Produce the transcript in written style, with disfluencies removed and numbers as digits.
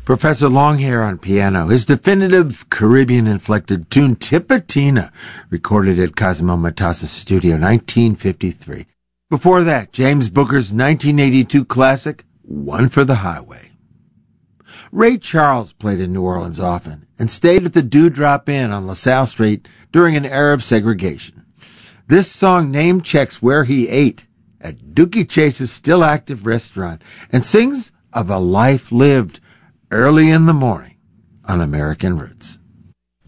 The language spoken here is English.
Professor Longhair on piano. His definitive Caribbean-inflected tune, Tipatina, recorded at Cosimo Matassa's studio, 1953. Before that, James Booker's 1982 classic, One for the Highway. Ray Charles played in New Orleans often and stayed at the Dewdrop Inn on LaSalle Street during an era of segregation. This song name-checks where he ate at Dookie Chase's still active restaurant and sings of a life lived early in the morning on American Roots.